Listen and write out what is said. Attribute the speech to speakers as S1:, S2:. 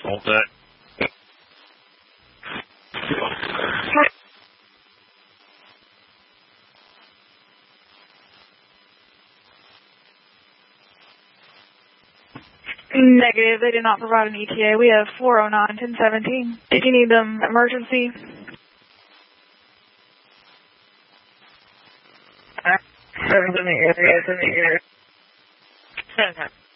S1: Hold that.
S2: Negative, they did not provide an ETA. We have 409, 1017. Did you need them emergency?
S1: Seven's in the area, it's in the area.